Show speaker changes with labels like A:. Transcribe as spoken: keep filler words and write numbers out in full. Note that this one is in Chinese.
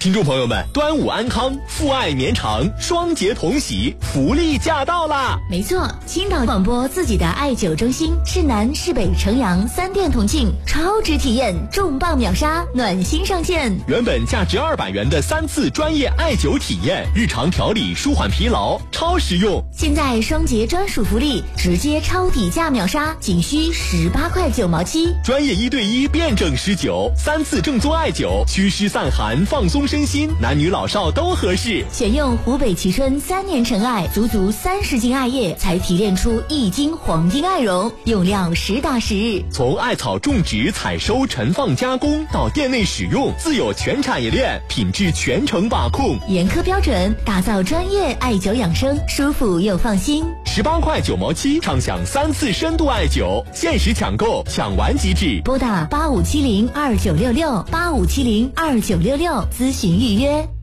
A: 听众朋友们，端午安康，父爱绵长，双节同喜，福利驾到啦！
B: 没错，青岛广播自己的艾灸中心，市南、市北、城阳三店同庆，超值体验，重磅秒杀，暖心上线。
A: 原本价值二百元的三次专业艾灸体验，日常调理舒缓疲劳，超实用。
B: 现在双节专属福利，直接超底价秒杀，仅需十八块九毛七。
A: 专业一对一辩证施灸，三次正宗艾灸，祛湿散寒，放松身心，男女老少都合适。
B: 选用湖北蕲春三年陈艾，足足三十斤艾叶，才提炼出一斤黄金艾绒，用料实打实。
A: 从艾草种植、采收、陈放、加工到店内使用，自有全产业链，品质全程把控，
B: 严苛标准，打造专业艾灸养生，舒服又放心。
A: 十八块九毛七，畅享三次深度艾灸，限时抢购，抢完即止。
B: 拨打八五七零二九六六八五七零二九六六咨询预约。